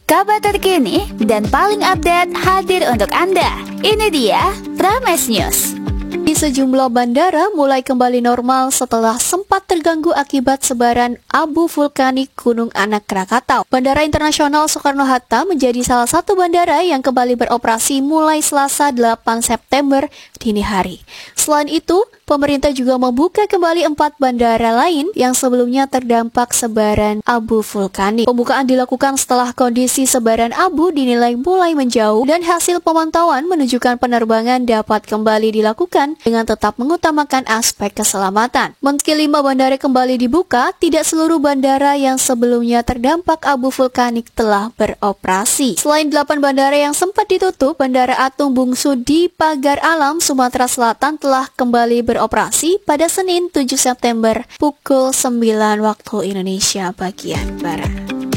Kabar terkini dan paling update hadir untuk Anda. Ini dia Prames News. Di sejumlah bandara mulai kembali normal setelah sempat terganggu akibat sebaran abu vulkanik Gunung Anak Krakatau. Bandara Internasional Soekarno-Hatta menjadi salah satu bandara yang kembali beroperasi mulai Selasa 8 September dini hari. Selain itu, pemerintah juga membuka kembali 4 bandara lain yang sebelumnya terdampak sebaran abu vulkanik. Pembukaan dilakukan setelah kondisi sebaran abu dinilai mulai menjauh dan hasil pemantauan menunjukkan penerbangan dapat kembali dilakukan dengan tetap mengutamakan aspek keselamatan. Meski 5 bandara kembali dibuka, tidak seluruh bandara yang sebelumnya terdampak abu vulkanik telah beroperasi. Selain 8 bandara yang sempat ditutup, Bandara Atung Bungsu di Pagar Alam, Sumatera Selatan telah kembali beroperasi pada Senin 7 September pukul 9 waktu Indonesia bagian Barat.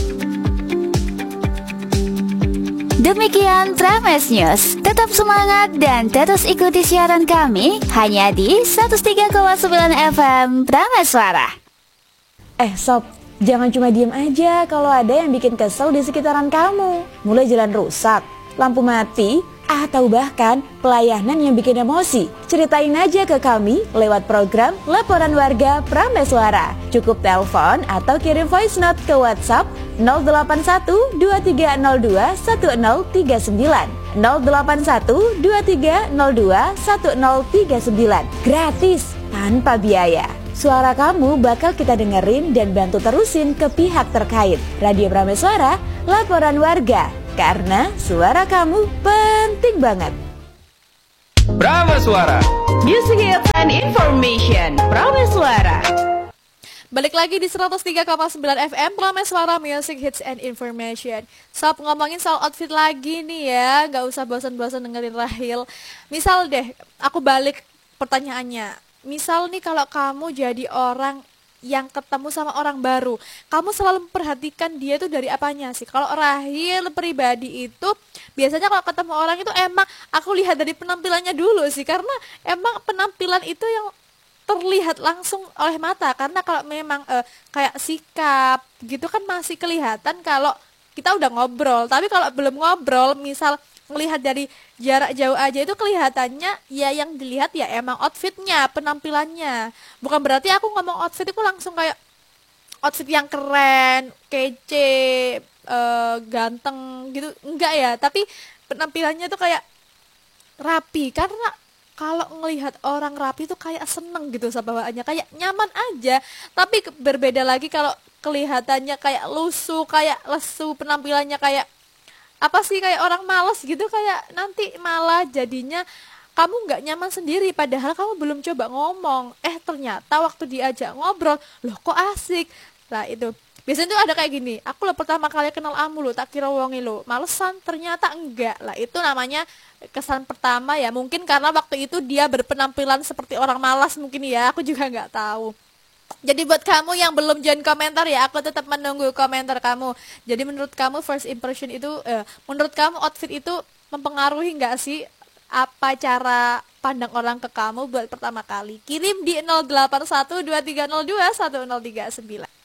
Demikian Prames News. Tetap semangat dan terus ikuti siaran kami hanya di 103,9 FM Prames Suara. Sob, jangan cuma diem aja kalau ada yang bikin kesel di sekitaran kamu. Mulai jalan rusak, lampu mati, atau bahkan pelayanan yang bikin emosi. Ceritain aja ke kami lewat program Laporan Warga Prames Suara. Cukup telepon atau kirim voice note ke WhatsApp 081 2302 1039 081 2302 1039. Gratis, tanpa biaya. Suara kamu bakal kita dengerin dan bantu terusin ke pihak terkait. Radio Prames Suara, Laporan Warga. Karena suara kamu penting banget. Prames Suara, Music Hits and Information. Prames Suara. Balik lagi di 103,9 FM Prames Suara, Music Hits and Information. Sob, ngomongin soal outfit lagi nih ya, gak usah bosan-bosan dengerin Rahil. Misal deh, aku balik pertanyaannya. Misal nih kalau kamu jadi orang yang ketemu sama orang baru, kamu selalu memperhatikan dia tuh dari apanya sih? Kalau Rahil pribadi itu biasanya kalau ketemu orang itu emang aku lihat dari penampilannya dulu sih, karena emang penampilan itu yang terlihat langsung oleh mata. Karena kalau memang kayak sikap gitu kan masih kelihatan kalau kita udah ngobrol. Tapi kalau belum ngobrol, misal melihat dari jarak jauh aja itu kelihatannya ya yang dilihat ya emang outfitnya, penampilannya. Bukan berarti aku ngomong outfit itu langsung kayak outfit yang keren, kece, ganteng gitu, enggak ya. Tapi penampilannya tuh kayak rapi, karena kalau ngelihat orang rapi tuh kayak seneng gitu sama bawaannya, kayak nyaman aja. Tapi berbeda lagi kalau kelihatannya kayak lusuh, kayak lesu, penampilannya kayak apa sih, kayak orang malas gitu, kayak nanti malah jadinya kamu nggak nyaman sendiri, padahal kamu belum coba ngomong, ternyata waktu diajak ngobrol, loh kok asik. Nah itu biasanya tuh ada kayak gini, aku lo pertama kali kenal amu lo, tak kira wongi lo malesan, ternyata enggak. Lah itu namanya kesan pertama ya, mungkin karena waktu itu dia berpenampilan seperti orang malas mungkin ya, aku juga nggak tahu. Jadi buat kamu yang belum join komentar ya, aku tetap menunggu komentar kamu. Jadi menurut kamu first impression itu, menurut kamu outfit itu mempengaruhi nggak sih apa cara pandang orang ke kamu buat pertama kali? Kirim di 081230211039.